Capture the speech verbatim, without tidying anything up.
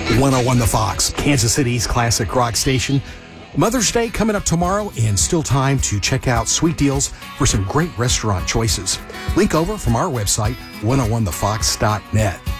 one oh one The Fox, Kansas City's classic rock station. Mother's Day coming up tomorrow, and still time to check out sweet deals for some great restaurant choices. Link over from our website, one oh one the fox dot net.